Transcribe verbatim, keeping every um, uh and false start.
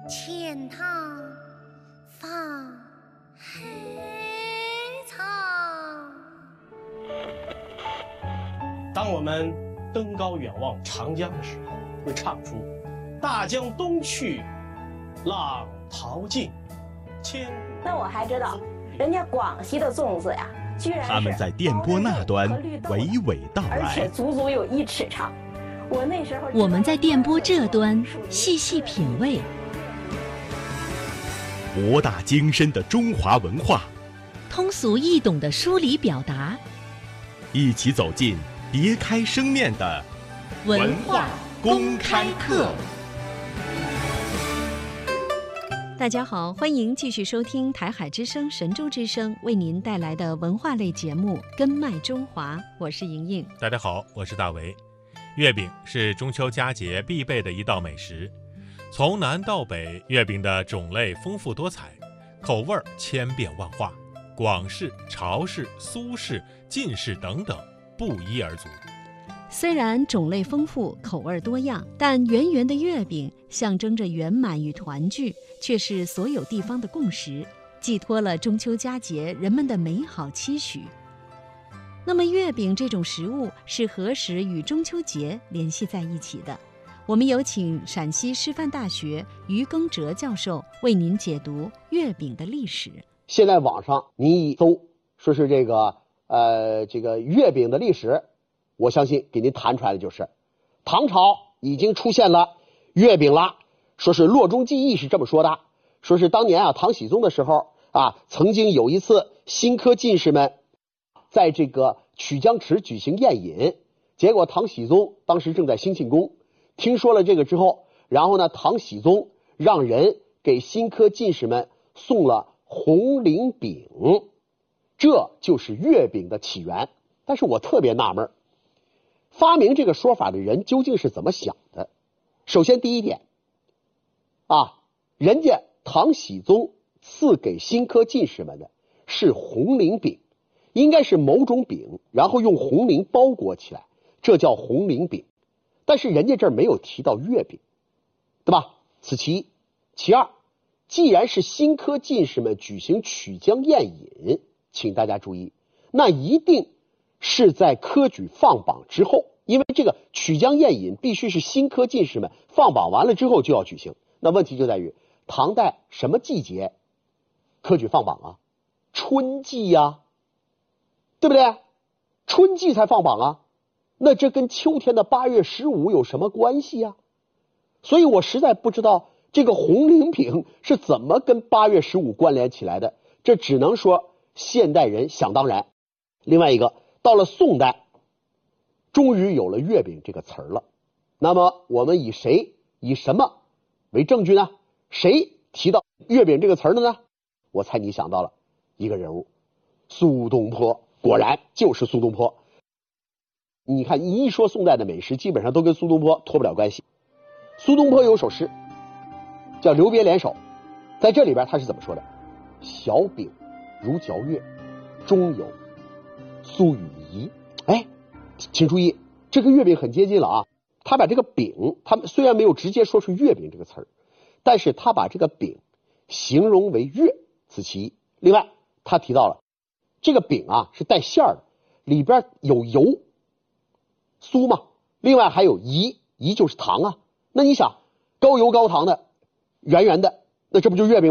钱塘放海草。 当我们登高远望长江的时候，会唱出大江东去，浪淘尽，千古。 那我还知道，人家广西的粽子呀，居然是他们在电波那端娓娓道来， 而且足足有一尺长。我那时候， 我们在电波这端细细品味， 博大精深的中华文化， 通俗易懂的梳理表达， 一起走进别开生面的文化公开课。大家好，欢迎继续收听台海之声、神州之声为您带来的文化类节目《根脉中华》，我是莹莹。 大家好，我是大为。月饼是中秋佳节必备的一道美食，从南到北，月饼的种类丰富多彩，口味千变万化，广式、潮式、苏式、晋式等等不一而足。 虽然种类丰富，口味多样，但圆圆的月饼象征着圆满与团聚，却是所有地方的共识，寄托了中秋佳节人们的美好期许。那么月饼这种食物是何时与中秋节联系在一起的？我们有请陕西师范大学于耕哲教授为您解读月饼的历史。 现在网上您一搜，说是这个呃这个月饼的历史，我相信给您弹出来的就是唐朝已经出现了月饼了。说是《洛中记忆》是这么说的，说是当年啊唐僖宗的时候啊，曾经有一次新科进士们在这个曲江池举行宴饮，结果唐僖宗当时正在兴庆宫，听说了这个之后，然后呢唐僖宗让人给新科进士们送了红绫饼，这就是月饼的起源。但是我特别纳闷，发明这个说法的人究竟是怎么想的？首先第一点啊，人家唐僖宗赐给新科进士们的是红绫饼，应该是某种饼，然后用红绫包裹起来，这叫红绫饼。但是人家这儿没有提到月饼，对吧？此其一。其二，既然是新科进士们举行曲江宴饮，请大家注意，那一定是在科举放榜之后，因为这个曲江宴饮必须是新科进士们放榜完了之后就要举行。那问题就在于唐代什么季节科举放榜啊？春季呀、啊，对不对？春季才放榜啊，那这跟秋天的八月十五有什么关系呀、啊？所以我实在不知道这个红绫饼是怎么跟八月十五关联起来的，这只能说现代人想当然。另外一个，到了宋代终于有了月饼这个词儿了，那么我们以谁以什么为证据呢？谁提到月饼这个词儿的呢？我猜你想到了一个人物，苏东坡。果然就是苏东坡。你看一说宋代的美食，基本上都跟苏东坡脱不了关系。苏东坡有首诗叫《留别联首》，在这里边他是怎么说的？小饼如嚼月，中有苏与饴。哎，请注意，这个月饼很接近了啊。他把这个饼，他们虽然没有直接说出月饼这个词儿，但是他把这个饼形容为月，此其一。另外他提到了这个饼啊是带馅儿的，里边有油酥嘛，另外还有饴，饴就是糖啊。那你想高油高糖的圆圆的，那这不就月饼